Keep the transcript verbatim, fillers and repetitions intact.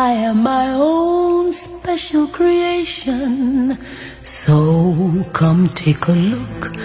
I am my own special creation. So come take a look